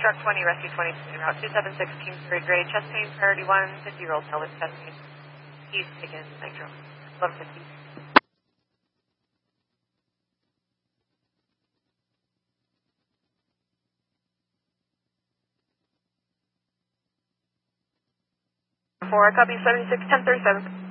Struck 20, Rescue 20, route 276, Kingsbury grade, chest pain, priority 1, 50 roll tail with chest pain. He's taken nitro. 1150. 4, copy 76, 1037.